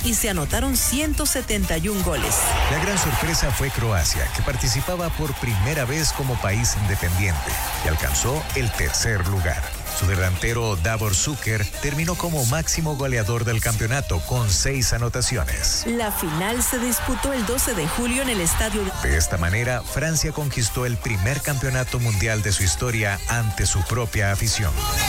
y se anotaron 171 goles. La gran sorpresa fue Croacia, que participaba por primera vez como país independiente y alcanzó el tercer lugar. Su delantero Davor Šuker terminó como máximo goleador del campeonato con 6 anotaciones. La final se disputó el 12 de julio en el estadio. De esta manera, Francia conquistó el primer campeonato mundial de su historia ante su propia afición.